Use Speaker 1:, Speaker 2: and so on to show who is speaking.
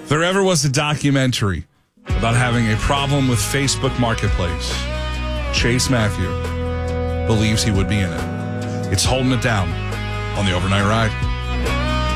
Speaker 1: If there ever was a documentary about having a problem with Facebook Marketplace, Chase Matthew believes he would be in it. It's Holding It Down on the Overnight Ride.